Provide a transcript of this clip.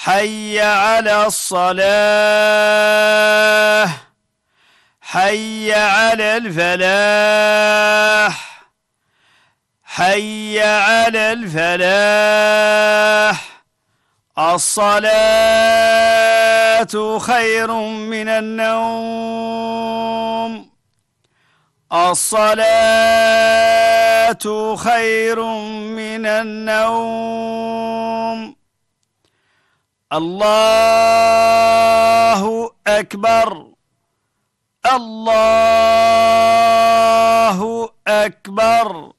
حي على الصلاة. حي على الفلاح. حي على الفلاح. الصلاة خير من النوم. الصلاة خير من النوم. الله أكبر. الله أكبر.